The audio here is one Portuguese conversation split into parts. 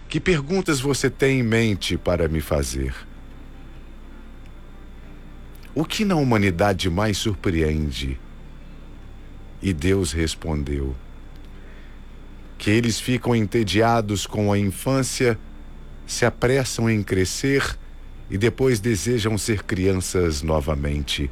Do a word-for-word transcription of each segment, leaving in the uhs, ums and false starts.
Que perguntas você tem em mente para me fazer? O que na humanidade mais surpreende? E Deus respondeu: que eles ficam entediados com a infância, se apressam em crescer e depois desejam ser crianças novamente.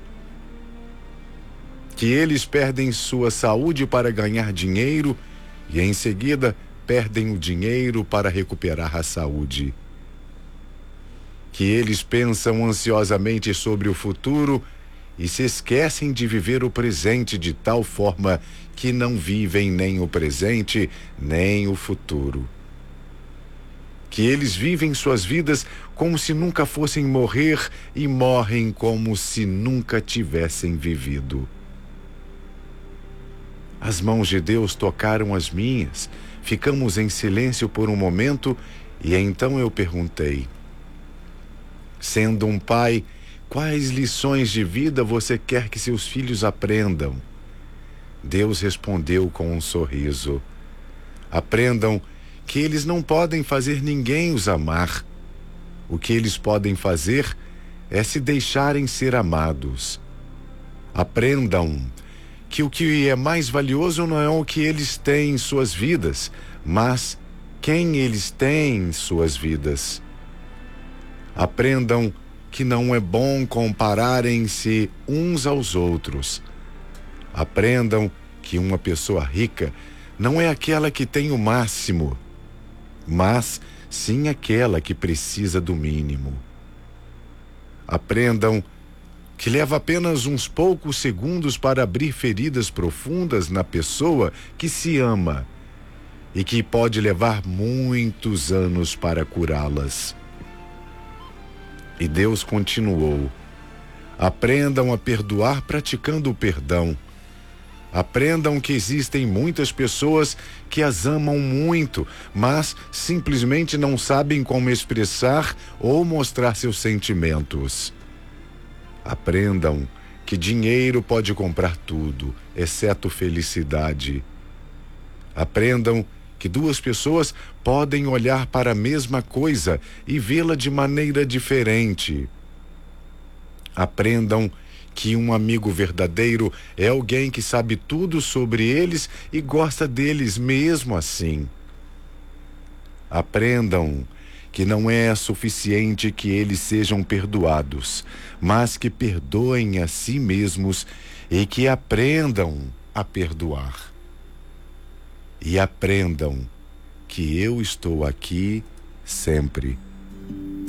Que eles perdem sua saúde para ganhar dinheiro e em seguida perdem o dinheiro para recuperar a saúde. Que eles pensam ansiosamente sobre o futuro e se esquecem de viver o presente de tal forma que não vivem nem o presente, nem o futuro. Que eles vivem suas vidas como se nunca fossem morrer e morrem como se nunca tivessem vivido. As mãos de Deus tocaram as minhas, ficamos em silêncio por um momento e então eu perguntei: sendo um pai, quais lições de vida você quer que seus filhos aprendam? Deus respondeu com um sorriso: aprendam que eles não podem fazer ninguém os amar. O que eles podem fazer é se deixarem ser amados. Aprendam que o que é mais valioso não é o que eles têm em suas vidas, mas quem eles têm em suas vidas. Aprendam que não é bom compararem-se uns aos outros. Aprendam que uma pessoa rica não é aquela que tem o máximo, mas sim aquela que precisa do mínimo. Aprendam que leva apenas uns poucos segundos para abrir feridas profundas na pessoa que se ama e que pode levar muitos anos para curá-las. E Deus continuou: aprendam a perdoar praticando o perdão. Aprendam que existem muitas pessoas que as amam muito, mas simplesmente não sabem como expressar ou mostrar seus sentimentos. Aprendam que dinheiro pode comprar tudo, exceto felicidade. Aprendam que duas pessoas podem olhar para a mesma coisa e vê-la de maneira diferente. Aprendam que um amigo verdadeiro é alguém que sabe tudo sobre eles e gosta deles mesmo assim. Aprendam que não é suficiente que eles sejam perdoados, mas que perdoem a si mesmos e que aprendam a perdoar. E aprendam que eu estou aqui sempre.